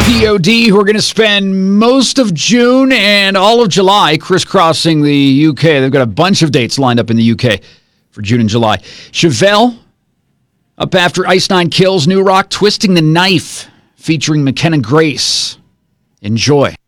POD, who are going to spend most of June and all of July crisscrossing the UK. They've got a bunch of dates lined up in the UK for June and July. Chevelle, up after Ice Nine Kills, New Rock, Twisting the Knife, featuring McKenna Grace. Enjoy.